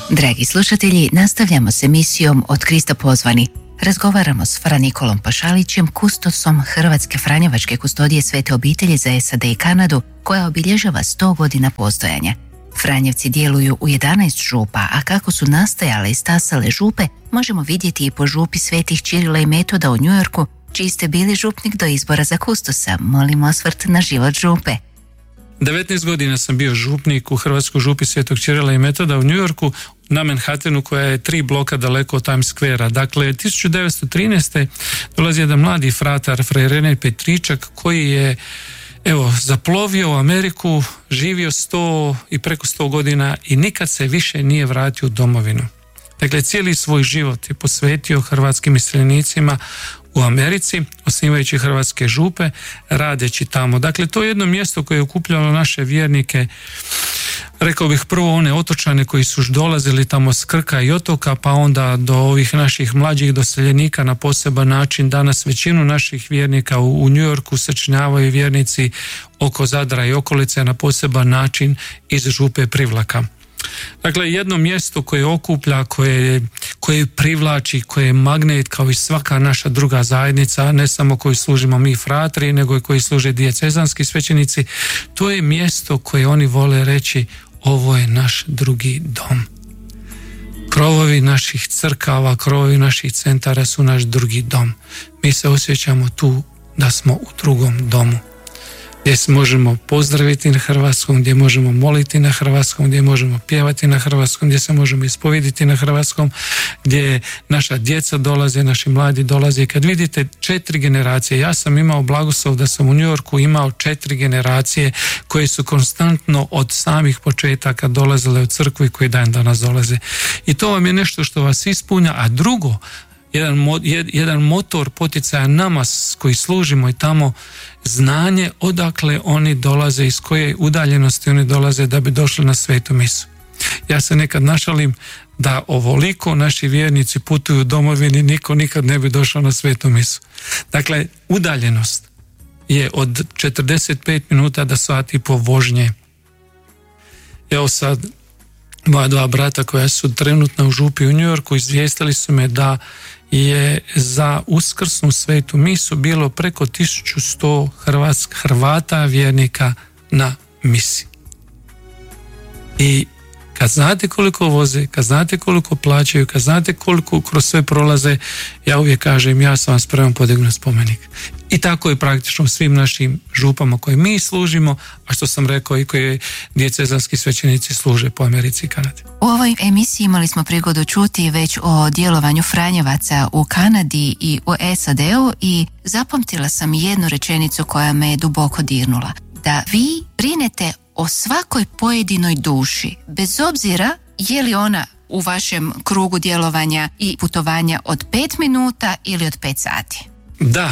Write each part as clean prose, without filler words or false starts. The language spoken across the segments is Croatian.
Dragi slušatelji, nastavljamo s emisijom Od Krista pozvani. Razgovaramo s Fra Nikolom Pašalićem, kustosom Hrvatske franjevačke kustodije Svete obitelji za SAD i Kanadu, koja obilježava 100 godina postojanja. Franjevci djeluju u 11 župa, a kako su nastajale i stasale župe, možemo vidjeti i po župi Svetih Čirila i Metoda u Njujorku, čiji ste bili župnik do izbora za kustosa. Molim osvrt na život župe. 19 godina sam bio župnik u Hrvatskoj župi Svetog Čirila i Metoda u Njujorku, na Manhattanu, koja je 3 bloka daleko od Times Squarea. Dakle, 1913. dolazi jedan mladi fratar, Fray René Petričak, koji je zaplovio u Ameriku, živio 100 i preko 100 godina i nikad se više nije vratio u domovinu. Dakle, cijeli svoj život je posvetio hrvatskim iseljenicima u Americi, osnivajući hrvatske župe, radeći tamo. Dakle, to je jedno mjesto koje je okupljalo naše vjernike, rekao bih prvo one otočane koji su dolazili tamo s Krka i otoka, pa onda do ovih naših mlađih doseljenika na poseban način. Danas većinu naših vjernika u Njujorku sačinjavaju vjernici oko Zadra i okolice na poseban način iz župe Privlaka. Dakle, jedno mjesto koje okuplja, koje privlači, koje je magnet kao i svaka naša druga zajednica, ne samo koji služimo mi fratri, nego i koji služe dijecezanski svećenici, to je mjesto koje oni vole reći: ovo je naš drugi dom. Krovovi naših crkava, krovovi naših centara su naš drugi dom. Mi se osjećamo tu da smo u drugom domu, gdje se možemo pozdraviti na hrvatskom, gdje možemo moliti na hrvatskom, gdje možemo pjevati na hrvatskom, gdje se možemo ispovediti na hrvatskom, gdje naša djeca dolaze, naši mladi dolaze. I kad vidite 4 generacije, ja sam imao blagoslov da sam u Njujorku imao 4 generacije koje su konstantno od samih početaka dolazile u crkvu i koji dan danas dolaze. I to vam je nešto što vas ispunja, a drugo, jedan motor poticaja nama koji služimo i tamo, znanje odakle oni dolaze, iz koje udaljenosti oni dolaze da bi došli na svetu misu. Ja se nekad našalim da ovoliko naši vjernici putuju u domovini, niko nikad ne bi došao na svetu misu. Dakle, udaljenost je od 45 minuta do sat i po vožnje. Evo sad, moja 2 brata koja su trenutno u župi u Njujorku izvijestili su me da je za uskrsnu svetu misu bilo preko 1100 Hrvata vjernika na misi. I kad znate koliko voze, kad znate koliko plaćaju, kad znate koliko kroz sve prolaze, ja uvijek kažem, ja sam vam spreman podignuti spomenik. I tako je praktično u svim našim župama koje mi služimo, a što sam rekao i koje dijecezanski svećenici služe po Americi i Kanadi. U ovoj emisiji imali smo prigodu čuti već o djelovanju Franjevaca u Kanadi i u SAD-u i zapamtila sam jednu rečenicu koja me je duboko dirnula. Da vi brinete o svakoj pojedinoj duši, bez obzira je li ona u vašem krugu djelovanja i putovanja od 5 minuta ili od 5 sati. Da,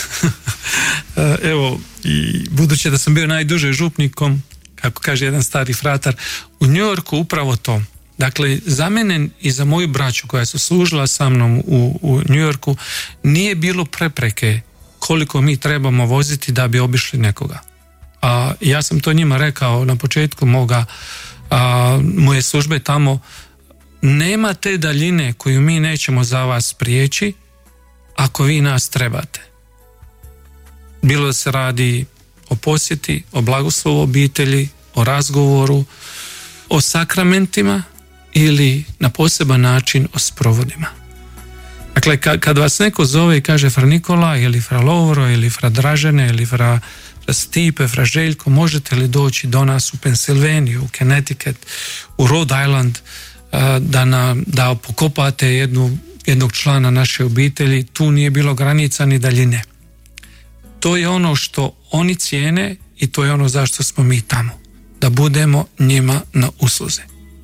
evo, i budući da sam bio najduže župnikom, kako kaže jedan stari fratar, u Njujorku upravo to. Dakle, za mene i za moju braću koja su služila sa mnom u Njujorku nije bilo prepreke koliko mi trebamo voziti da bi obišli nekoga. Ja sam to njima rekao na početku moje službe tamo: nema te daljine koju mi nećemo za vas prijeći ako vi nas trebate. Bilo da se radi o posjeti, o blagoslovu obitelji, o razgovoru, o sakramentima ili na poseban način o sprovodima. Dakle, kad vas neko zove i kaže Fra Nikola ili Fra Lovro ili Fra Dražene ili Fra Stipe, Fra Željko, možete li doći do nas u Pensilvaniju, u Connecticut, u Rhode Island, da pokopate jednog člana naše obitelji, tu nije bilo granica ni daljine. To je ono što oni cijene i to je ono zašto smo mi tamo, da budemo njima na usluzi.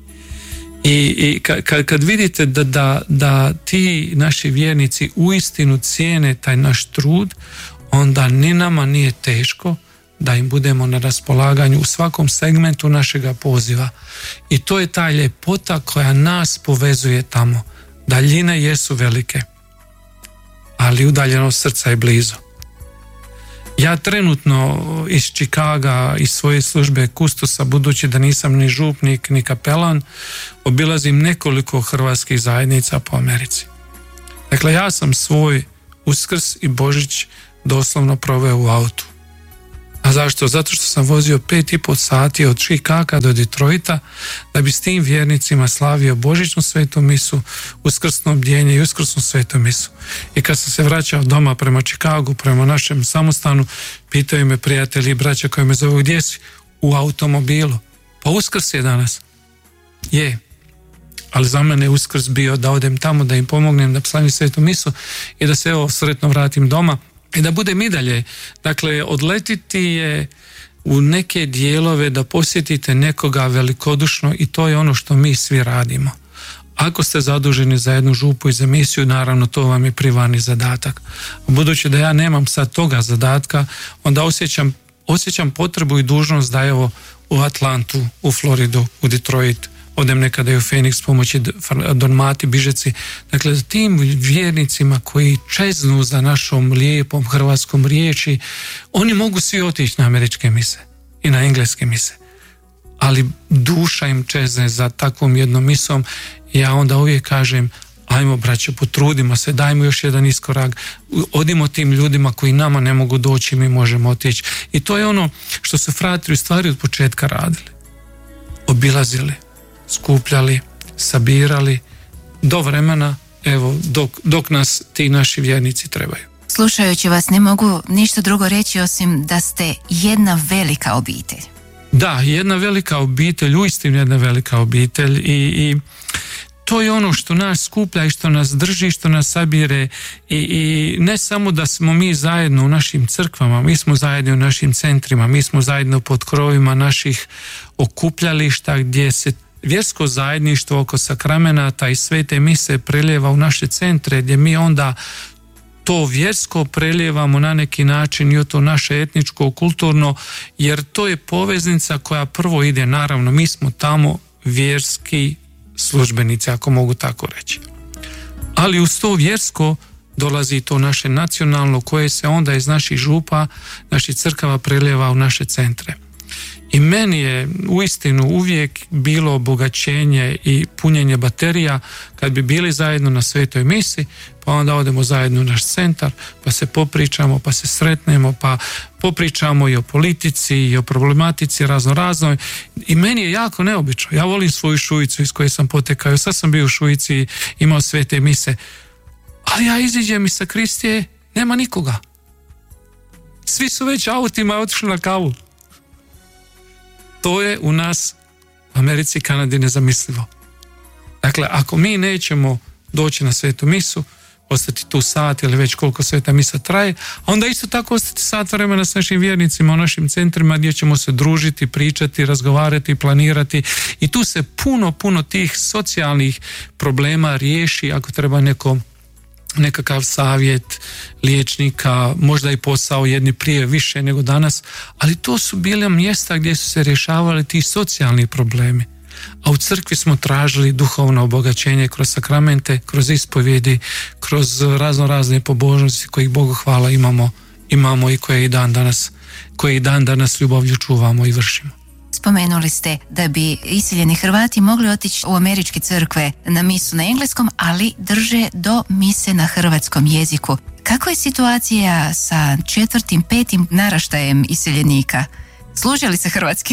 I kad vidite da ti naši vjernici uistinu cijene taj naš trud, onda ni nama nije teško da im budemo na raspolaganju u svakom segmentu našega poziva. I to je ta ljepota koja nas povezuje tamo. Daljine jesu velike, ali udaljenost srca je blizu. Ja trenutno iz Čikaga, iz svoje službe kustosa, budući da nisam ni župnik ni kapelan, obilazim nekoliko hrvatskih zajednica po Americi. Dakle, ja sam svoj Uskrs i Božić doslovno proveo u autu. A zašto? Zato što sam vozio 5,5 sati od Čikaga do Detroita da bi s tim vjernicima slavio Božićnu svetu misu, uskrsno bdjenje i uskrsnu svetu misu. I kad sam se vraćao doma prema Čikagu, prema našem samostanu, pitaju me prijatelji i braća koji me zovu, gdje si? U automobilu. Pa Uskrs je danas. Je. Ali za mene je Uskrs bio da odem tamo, da im pomognem, da slavim svetu misu i da se sretno vratim doma i da budem i dalje. Dakle, odletiti je u neke dijelove da posjetite nekoga velikodušno i to je ono što mi svi radimo. Ako ste zaduženi za jednu župu i za misiju, naravno to vam je primarni zadatak. Budući da ja nemam sad toga zadatka, onda osjećam potrebu i dužnost da evo u Atlantu, u Floridu, u Detroit, odem nekada i u Phoenix pomoći Dormati, Bižeci. Dakle, za tim vjernicima koji čeznu za našom lijepom hrvatskom riječi, oni mogu svi otići na američke mise i na engleske mise. Ali duša im čezne za takvom jednom misom i ja onda uvijek kažem, ajmo braće, potrudimo se, dajmo još jedan iskorak, odimo tim ljudima koji nama ne mogu doći, mi možemo otići. I to je ono što su fratri u stvari od početka radili. Obilazili, skupljali, sabirali do vremena, evo, dok nas ti naši vjernici trebaju. Slušajući vas ne mogu ništa drugo reći osim da ste jedna velika obitelj. Da, jedna velika obitelj, uistinu jedna velika obitelj i to je ono što nas skuplja i što nas drži, što nas sabire i ne samo da smo mi zajedno u našim crkvama, mi smo zajedno u našim centrima, mi smo zajedno pod krovima naših okupljališta gdje se vjersko zajedništvo oko sakramenata i svete mise prelijeva u naše centre, gdje mi onda to vjersko prelijevamo na neki način i o to naše etničko, kulturno, jer to je poveznica koja prvo ide, naravno, mi smo tamo vjerski službenici, ako mogu tako reći. Ali uz to vjersko dolazi to naše nacionalno koje se onda iz naših župa, naših crkava prelijeva u naše centre. I meni je uistinu uvijek bilo obogaćenje i punjenje baterija kad bi bili zajedno na svetoj misi, pa onda odemo zajedno u naš centar, pa se popričamo, pa se sretnemo, pa popričamo i o politici i o problematici raznoraznoj. I meni je jako neobično. Ja volim svoju Šuicu iz koje sam potekao. Sad sam bio u Šuici, imao svete mise. Ali ja iziđem iz sakristije, nema nikoga. Svi su već autima otišli na kavu. To je u nas, u Americi i Kanadi, nezamislivo. Dakle, ako mi nećemo doći na svetu misu, ostati tu sat ili već koliko sveta misa traje, a onda isto tako ostati sat vremena s našim vjernicima u našim centrima gdje ćemo se družiti, pričati, razgovarati, planirati i tu se puno tih socijalnih problema riješi ako treba nekakav savjet liječnika, možda i posao jedni prije više nego danas, ali to su bile mjesta gdje su se rješavali ti socijalni problemi. A u crkvi smo tražili duhovno obogaćenje kroz sakramente, kroz ispovjedi, kroz razne pobožnosti kojih Bogu hvala imamo i koje i dan danas ljubavlju čuvamo i vršimo. Spomenuli ste da bi iseljeni Hrvati mogli otići u američke crkve na misu na engleskom, ali drže do mise na hrvatskom jeziku. Kako je situacija sa 4., 5. naraštajem iseljenika? Služe li se hrvatskim?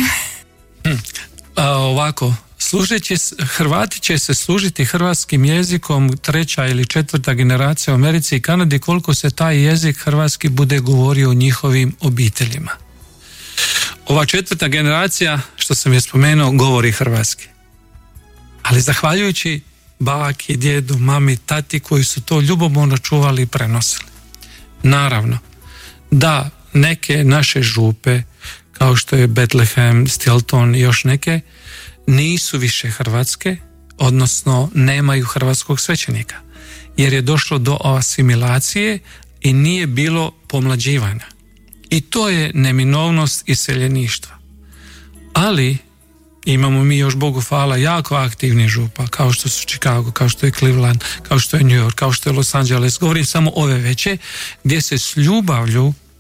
Ovako, Hrvati će se služiti hrvatskim jezikom 3. ili 4. generacija u Americi i Kanadi koliko se taj jezik hrvatski bude govorio u njihovim obiteljima. Ova 4. generacija, što sam je spomenuo, govori hrvatski. Ali zahvaljujući baki, djedu, mami, tati koji su to ljubomorno čuvali i prenosili. Naravno, da neke naše župe, kao što je Bethlehem, Stilton i još neke, nisu više hrvatske, odnosno nemaju hrvatskog svećenika. Jer je došlo do asimilacije i nije bilo pomlađivanja. I to je neminovnost iseljeništva. Ali imamo mi još, Bogu hvala, jako aktivni župa, kao što su Chicago, kao što je Cleveland, kao što je New York, kao što je Los Angeles. Govorim samo ove veće, gdje se s ljubavlju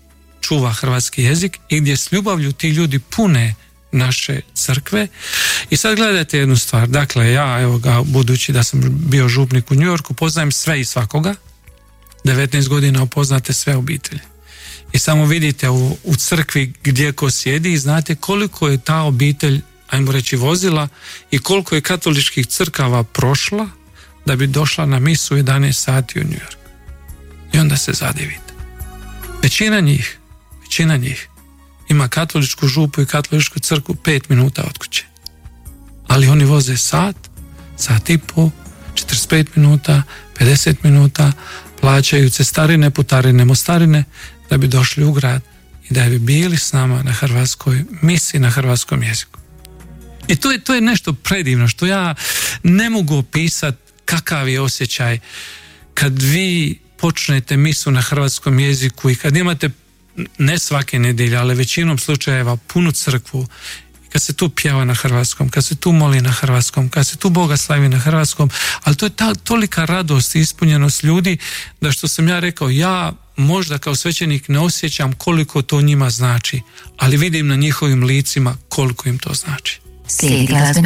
čuva hrvatski jezik i gdje s ljubavlju ti ljudi pune naše crkve. I sad gledajte jednu stvar, dakle ja, evo ga, budući da sam bio župnik u New Yorku, poznajem sve i svakoga, 19 godina upoznate sve obitelji. I samo vidite u crkvi gdje ko sjedi i znate koliko je ta obitelj, ajmo reći, vozila i koliko je katoličkih crkava prošla da bi došla na misu u 11 sati u New York. I onda se zadivite. Većina njih ima katoličku župu i katoličku crkvu 5 minuta od kuće. Ali oni voze sat i pol, 45 minuta, 50 minuta, plaćaju cestarine, putarine, mostarine da bi došli u grad i da bi bili s nama na hrvatskoj misi, na hrvatskom jeziku. I to je nešto predivno što ja ne mogu opisati kakav je osjećaj kad vi počnete misu na hrvatskom jeziku i kad imate, ne svake nedjelje, ali većinom slučajeva punu crkvu, kad se tu pjeva na hrvatskom, kad se tu moli na hrvatskom, kad se tu Boga slavi na hrvatskom, ali to je tolika radost i ispunjenost ljudi da, što sam ja rekao, ja možda kao svećenik ne osjećam koliko to njima znači, ali vidim na njihovim licima koliko im to znači. Slijedi glazbena